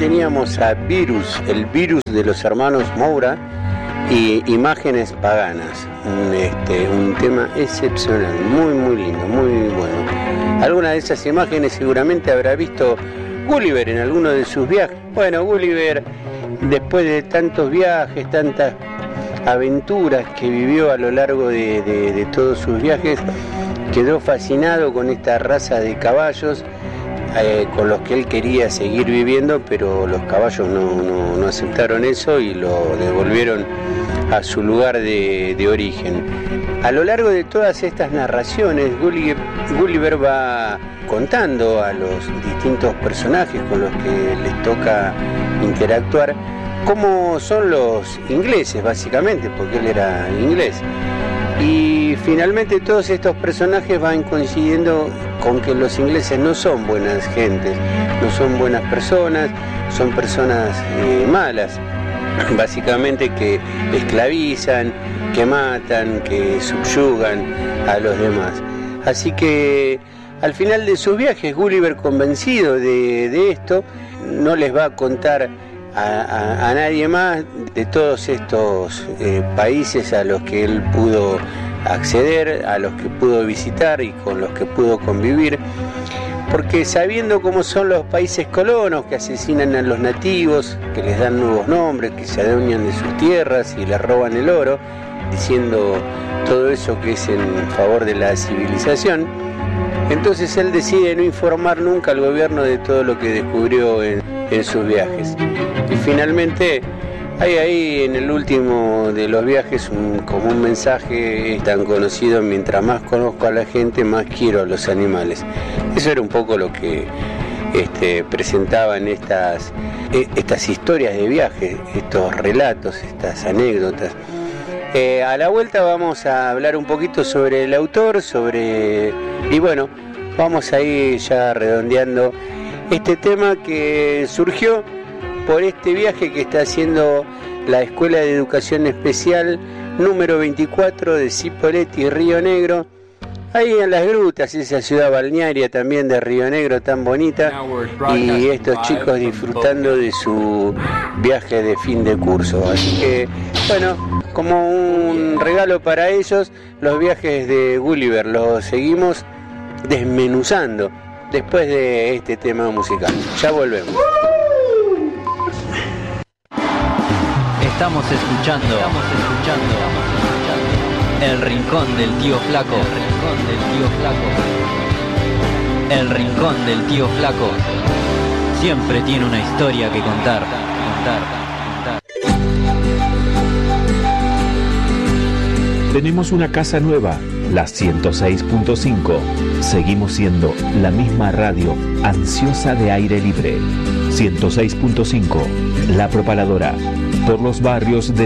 teníamos a Virus, el virus de los hermanos Moura, y Imágenes Paganas, un tema excepcional, muy muy lindo, muy bueno. Alguna de esas imágenes seguramente habrá visto Gulliver en alguno de sus viajes. Bueno, Gulliver, después de tantos viajes, tantas aventuras que vivió a lo largo de todos sus viajes, quedó fascinado con esta raza de caballos con los que él quería seguir viviendo, pero los caballos no aceptaron eso y lo devolvieron a su lugar de origen. A lo largo de todas estas narraciones, Gulliver va contando a los distintos personajes con los que les toca interactuar cómo son los ingleses, básicamente, porque él era inglés. Y finalmente todos estos personajes van coincidiendo con que los ingleses no son buenas gentes, no son buenas personas, son personas malas, básicamente, que esclavizan, que matan, que subyugan a los demás. Así que al final de sus viajes, Gulliver, convencido de esto, no les va a contar a nadie más de todos estos países a los que él pudo acceder, a los que pudo visitar y con los que pudo convivir, porque sabiendo cómo son los países colonos, que asesinan a los nativos, que les dan nuevos nombres, que se adueñan de sus tierras y les roban el oro, diciendo todo eso que es en favor de la civilización, entonces él decide no informar nunca al gobierno de todo lo que descubrió en sus viajes. Y finalmente hay ahí en el último de los viajes como un mensaje tan conocido: mientras más conozco a la gente, más quiero a los animales. Eso era un poco lo que presentaban estas historias de viaje, estos relatos, estas anécdotas. A la vuelta vamos a hablar un poquito sobre el autor, y bueno, vamos a ir ya redondeando este tema que surgió por este viaje que está haciendo la Escuela de Educación Especial número 24 de Cipolletti, Río Negro, ahí en las grutas, esa ciudad balnearia también de Río Negro tan bonita, y estos chicos disfrutando de su viaje de fin de curso. Así que, bueno, como un regalo para ellos, los viajes de Gulliver los seguimos desmenuzando después de este tema musical. Ya volvemos. Estamos escuchando El Rincón del Tío Flaco. El Rincón del Tío Flaco siempre tiene una historia que contar. Tenemos una casa nueva, la 106.5. Seguimos siendo la misma radio ansiosa de aire libre. 106.5, La Propaladora, por los barrios de